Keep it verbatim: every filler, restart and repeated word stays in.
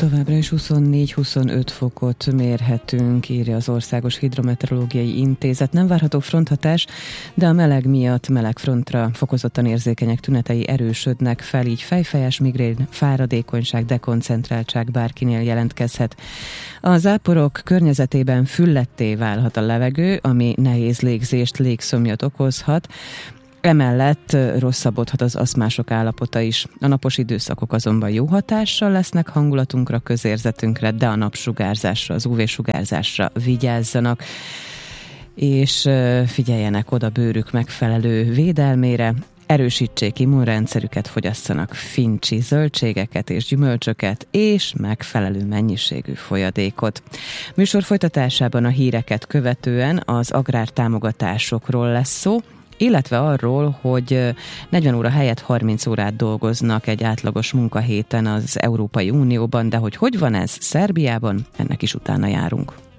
Továbbra is huszonnégy-huszonöt fokot mérhetünk, írja az Országos Hidrometeorológiai Intézet. Nem várható fronthatás, de a meleg miatt meleg frontra fokozottan érzékenyek tünetei erősödnek fel, így fejfájás, migrén, fáradékonyság, dekoncentráltság bárkinél jelentkezhet. A záporok környezetében fülledté válhat a levegő, ami nehéz légzést, légszomjat okozhat. Emellett rosszabbodhat az aszmások állapota is. A napos időszakok azonban jó hatással lesznek hangulatunkra, közérzetünkre, de a napsugárzásra, az ú vé-sugárzásra vigyázzanak, és figyeljenek oda bőrük megfelelő védelmére, erősítsék immunrendszerüket, fogyasszanak fincsi zöldségeket és gyümölcsöket, és megfelelő mennyiségű folyadékot. Műsor folytatásában a híreket követően az agrártámogatásokról lesz szó, illetve arról, hogy negyven óra helyett harminc órát dolgoznak egy átlagos munkahéten az Európai Unióban, de hogy hogy van ez Szerbiában, ennek is utána járunk.